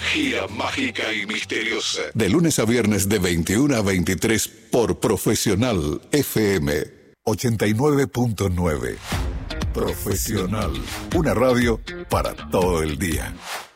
Energía mágica y misteriosa. De lunes a viernes de 21 a 23 por Profesional FM 89.9. Profesional. Una radio para todo el día.